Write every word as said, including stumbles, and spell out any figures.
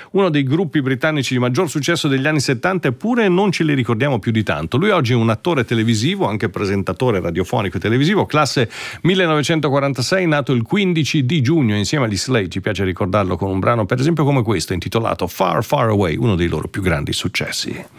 uno dei gruppi britannici di maggior successo degli anni settanta, eppure non ce li ricordiamo più di tanto. Lui oggi è un attore televisivo, anche presentatore radiofonico e televisivo, classe millenovecentoquarantasei, nato il quindici di giugno insieme agli Slade. Ci piace ricordarlo con un brano per esempio come questo, intitolato Far Far Away, uno dei loro più grandi successi.